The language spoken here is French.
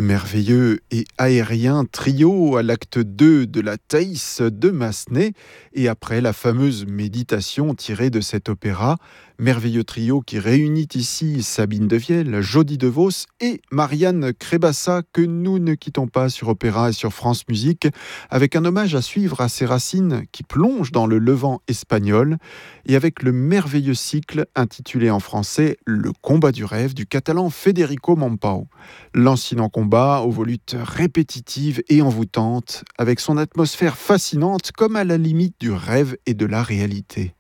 merveilleux et aérien trio à l'acte 2 de la Thaïs de Massenet, et après la fameuse méditation tirée de cet opéra, merveilleux trio qui réunit ici Sabine Devielle, Jody DeVos et Marianne Crébassa, que nous ne quittons pas sur Opéra et sur France Musique, avec un hommage à suivre à ses racines qui plongent dans le Levant espagnol, et avec le merveilleux cycle intitulé en français Le combat du rêve du catalan Federico Mompau. Lancinant combat aux volutes répétitives et envoûtantes, avec son atmosphère fascinante comme à la limite du rêve et de la réalité.